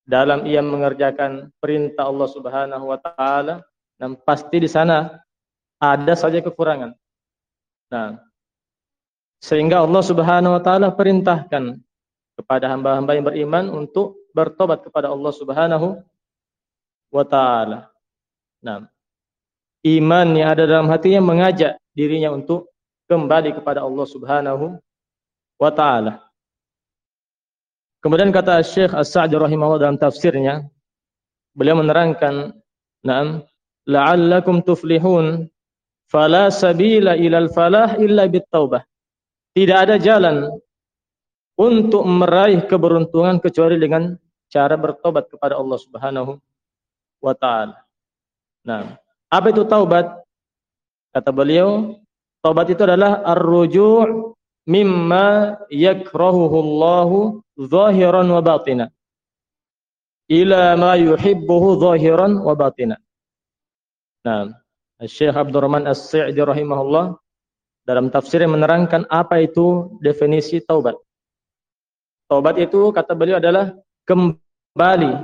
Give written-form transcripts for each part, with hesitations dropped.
dalam ia mengerjakan perintah Allah Subhanahu wa taala, dan pasti di sana ada saja kekurangan. Nah, sehingga Allah Subhanahu wa taala perintahkan kepada hamba-hamba yang beriman untuk bertobat kepada Allah Subhanahu wa taala. Nah, iman yang ada dalam hatinya mengajak dirinya untuk kembali kepada Allah Subhanahu wa taala. Kemudian kata Syekh As-Sa'di rahimahullah dalam tafsirnya, beliau menerangkan, "Na'am, la'allakum tuflihun, fala sabila ilal falah illa bit-taubah." Tidak ada jalan untuk meraih keberuntungan kecuali dengan cara bertobat kepada Allah Subhanahu wa taala. Nah, apa itu taubat? Kata beliau, taubat itu adalah ar-ruju' mimma yakrahuhu Allahu zahiran wa batina ila ma yuhibbuhu zahiran wa batina. Nah, Syekh Abdurrahman As-Sa'di rahimahullah dalam tafsirnya menerangkan apa itu definisi taubat. Taubat itu kata beliau adalah kembali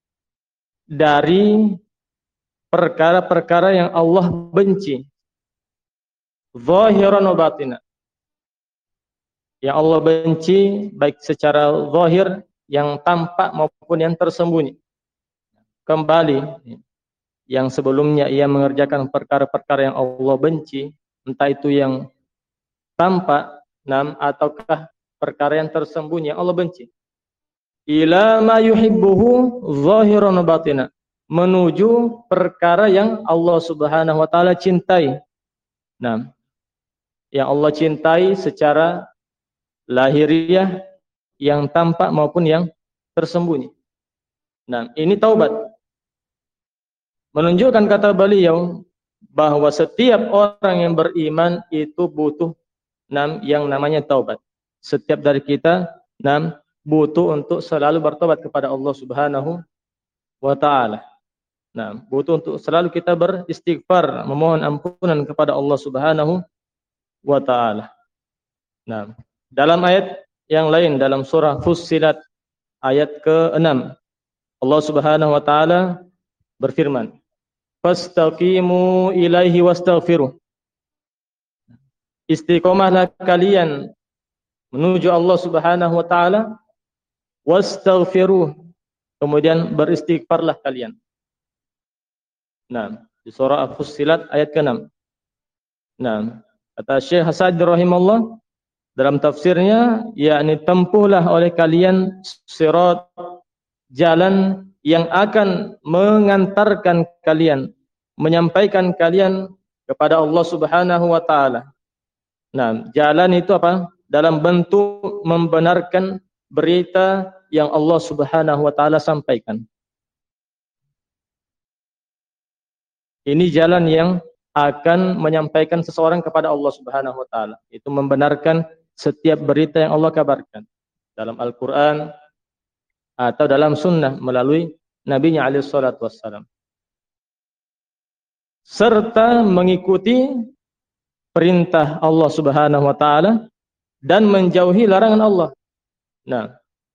dari perkara-perkara yang Allah benci, zahiran wa batina. Yang Allah benci baik secara zahir, yang tampak maupun yang tersembunyi. Kembali yang sebelumnya ia mengerjakan perkara-perkara yang Allah benci, entah itu yang tampak ataukah perkara yang tersembunyi yang Allah benci. Ila ma yuhibbuhu zahiran wa batina, menuju perkara yang Allah Subhanahu wa taala cintai. Nah, yang Allah cintai secara lahiriah, yang tampak maupun yang tersembunyi. Nah, ini taubat. Menunjukkan kata beliau bahwa setiap orang yang beriman itu butuh yang namanya taubat. Setiap dari kita butuh untuk selalu bertobat kepada Allah Subhanahu wa taala. Nah, butuh untuk selalu kita beristighfar, memohon ampunan kepada Allah Subhanahu wa taala. Nah, dalam ayat yang lain dalam surah Fussilat ayat ke-6, Allah Subhanahu wa taala berfirman, "Fastaqimu ilaihi wastaghfiruh." Istiqomahlah kalian menuju Allah Subhanahu wa taala, wastaghfiruh, kemudian beristighfarlah kalian. Nah, di surah Fussilat ayat ke-6. Nah, kata Syekh As-Sa'di rahimahullah dalam tafsirnya, yakni tempuhlah oleh kalian sirat, jalan yang akan mengantarkan kalian, menyampaikan kalian kepada Allah Subhanahu wa taala. Nah, jalan itu apa? Dalam bentuk membenarkan berita yang Allah Subhanahu wa taala sampaikan. Ini jalan yang akan menyampaikan seseorang kepada Allah Subhanahu wa taala. Itu membenarkan setiap berita yang Allah kabarkan dalam Al-Qur'an atau dalam sunnah melalui Nabi-Nya alaihi salatu wassalam. Serta mengikuti perintah Allah Subhanahu wa taala dan menjauhi larangan Allah. Nah,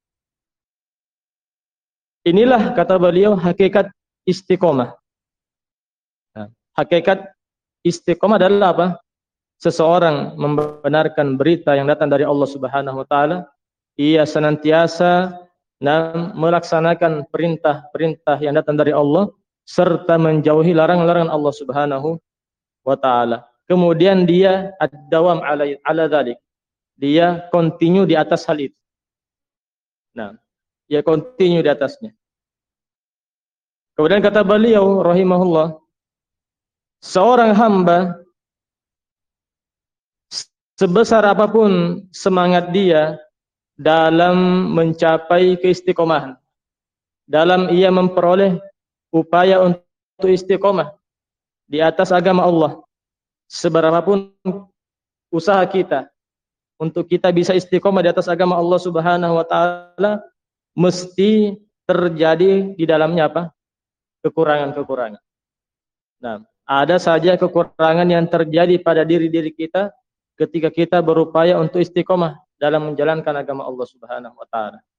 inilah kata beliau hakikat istiqomah. Nah, hakikat istiqomah adalah apa? Seseorang membenarkan berita yang datang dari Allah Subhanahu wa taala, ia senantiasa melaksanakan perintah-perintah yang datang dari Allah serta menjauhi larangan-larangan Allah Subhanahu wa taala. Kemudian dia ad-dawam ala dzalik. Dia continue di atas hal itu. Nah, dia continue di atasnya. Kemudian kata beliau rahimahullah, seorang hamba sebesar apapun semangat dia dalam mencapai keistiqomahan, dalam ia memperoleh upaya untuk istiqomah di atas agama Allah, seberapapun usaha kita untuk kita bisa istiqomah di atas agama Allah Subhanahu wa taala, mesti terjadi di dalamnya apa? Kekurangan-kekurangan. Nah, ada saja kekurangan yang terjadi pada diri-diri kita ketika kita berupaya untuk istiqomah dalam menjalankan agama Allah Subhanahu wa taala.